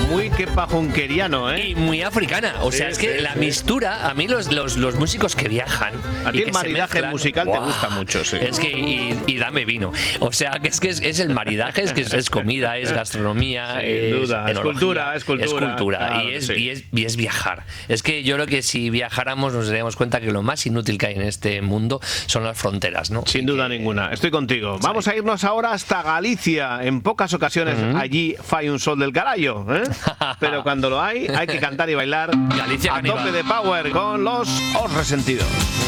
muy quepajunkeriano, Y muy africana. O sea, es que la mistura, a mí los músicos que viajan. A ti el maridaje musical te gusta mucho, sí. Es que, y dame vino. O sea, que es el maridaje, es comida, es gastronomía. Sin duda, es cultura. Es cultura. Claro, y es viajar. Es que yo creo que si viajáramos nos daríamos cuenta que lo más inútil que hay en este mundo son las fronteras, ¿no? Sin duda ninguna, estoy contigo. Vamos a irnos ahora hasta Galicia. En pocas ocasiones allí fai un sol del carallo, ¿eh? Pero cuando lo hay que cantar y bailar Galicia a tope de power con los Os Resentidos.